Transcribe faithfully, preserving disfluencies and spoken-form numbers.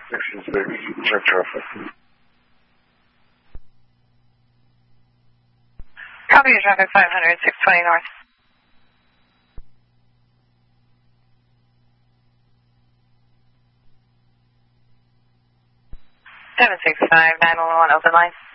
sixty-six, check traffic. Copy your traffic five hundred, six twenty north. seven six five, nine one one, open line.